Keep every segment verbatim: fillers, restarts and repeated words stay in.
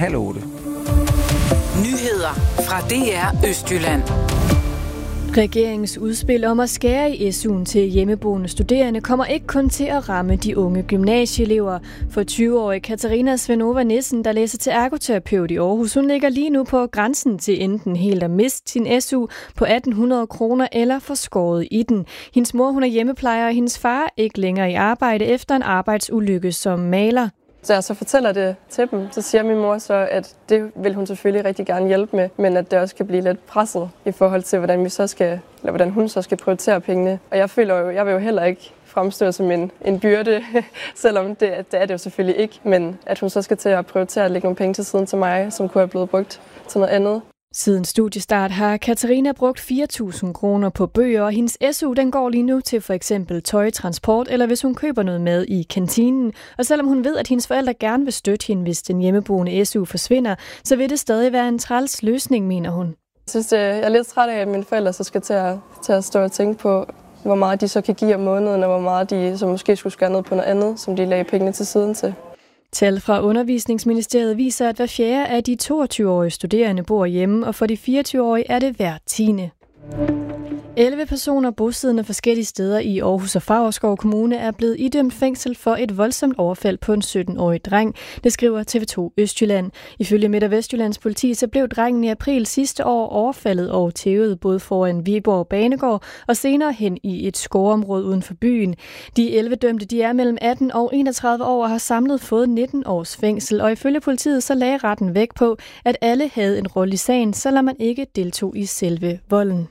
halv otte. Nyheder fra D R Østjylland. Regeringens udspil om at skære i S U'en til hjemmeboende studerende kommer ikke kun til at ramme de unge gymnasieelever. For tyve-årige Katarina Svenova Nissen, der læser til ergoterapeut i Aarhus, hun ligger lige nu på grænsen til enten helt at miste sin S U på atten hundrede kroner eller få skåret i den. Hendes mor, hun er hjemmeplejer, og hendes far ikke længere i arbejde efter en arbejdsulykke som maler. Så jeg så fortæller det til dem, så siger min mor så, at det vil hun selvfølgelig rigtig gerne hjælpe med, men at det også kan blive lidt presset i forhold til, hvordan vi så skal, eller hvordan hun så skal prioritere pengene. Og jeg føler jo, jeg vil jo heller ikke fremstå som en, en byrde, selvom det, det er det jo selvfølgelig ikke, men at hun så skal til at prioritere at lægge nogle penge til siden til mig, som kunne have blevet brugt til noget andet. Siden studiestart har Katarina brugt fire tusind kroner på bøger, og hendes S U den går lige nu til for eksempel tøj, transport, eller hvis hun køber noget mad i kantinen. Og selvom hun ved, at hendes forældre gerne vil støtte hende, hvis den hjemmeboende S U forsvinder, så vil det stadig være en træls løsning, mener hun. Jeg synes, jeg er lidt træt af, at mine forældre så skal til at, til at stå og tænke på, hvor meget de så kan give om måneden, og hvor meget de så måske skulle skære ned på noget andet, som de lagde pengene til siden til. Tal fra Undervisningsministeriet viser, at hver fjerde af de toogtyve-årige studerende bor hjemme, og for de fireogtyve-årige er det hver tiende. elleve personer bosiddende forskellige steder i Aarhus og Favrskov Kommune er blevet idømt fængsel for et voldsomt overfald på en sytten-årig dreng. Det skriver T V to Østjylland. Ifølge Midt- og Vestjyllands politi så blev drengen i april sidste år overfaldet og tævet både foran Viborg Banegård og senere hen i et skovområde uden for byen. De elleve dømte de er mellem atten og enogtredive år og har samlet fået nitten års fængsel, og ifølge politiet så lagde retten vægt på, at alle havde en rolle i sagen, selvom man ikke deltog i selve volden.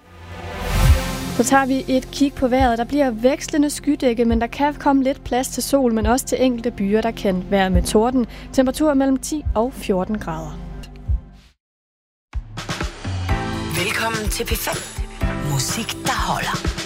Så tager vi et kig på vejret. Der bliver vekslende skydække, men der kan komme lidt plads til sol, men også til enkelte byer, der kan være med torden. Temperatur mellem ti og fjorten grader. Velkommen til P fem. Musik, der holder.